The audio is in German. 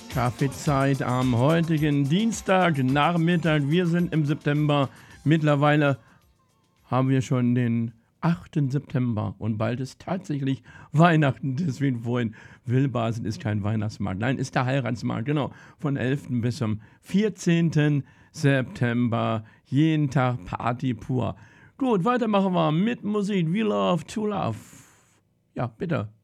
Kaffeezeit am heutigen Dienstagnachmittag. Wir sind im September. Mittlerweile haben wir schon den 8. September und bald ist tatsächlich Weihnachten. Deswegen vorhin, Willbasen ist kein Weihnachtsmarkt. Nein, ist der Heiratsmarkt, genau. Von 11. bis zum 14. September. Jeden Tag Party pur. Gut, weitermachen wir mit Musik. We love to love. Ja, bitte.